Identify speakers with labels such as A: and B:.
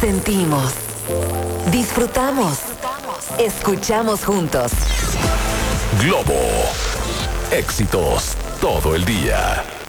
A: sentimos, disfrutamos, escuchamos juntos.
B: Globo. Éxitos todo el día.